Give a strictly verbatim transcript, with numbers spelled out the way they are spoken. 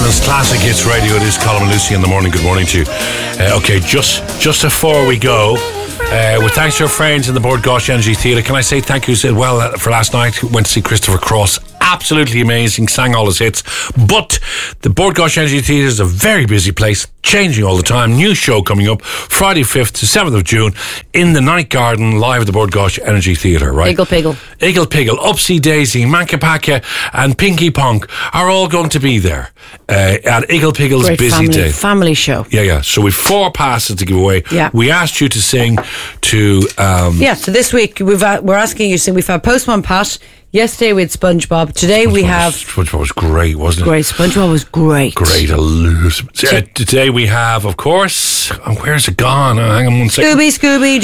Ireland's classic hits radio. It is Colin and Lucy in the morning. Good morning to you. Uh, okay, just just before we go, uh, with thanks to our friends in the Bord Gáis Energy Theatre, can I say thank you as well for last night? Went to see Christopher Cross. Absolutely amazing, sang all his hits. But the Bord Gáis Energy Theatre is a very busy place, changing all the time. New show coming up Friday fifth to seventh of June in the Night Garden, live at the Bord Gáis Energy Theatre, right? Iggle Piggle. Iggle Piggle, Upsy Daisy, Mankapaka and Pinky Punk are all going to be there uh, at Iggle Piggle's Great busy family, day. family show. Yeah, yeah. So we've four passes to give away. Yeah. We asked you to sing to... Um, yeah, so this week we've uh, we're asking you to sing. We've had Postman Pat. Yesterday we had SpongeBob. Today we SpongeBob have... Was, SpongeBob was great, wasn't it? Great. SpongeBob was great. Great. I lose. Uh, today we have, of course... Oh, where's it gone? Uh, hang on one second. Scooby, Scooby,